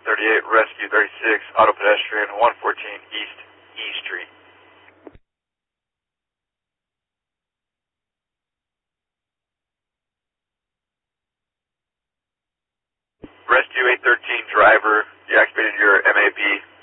38, Rescue 36, auto pedestrian 114 East E Street. Rescue 813, driver, you activated your MAB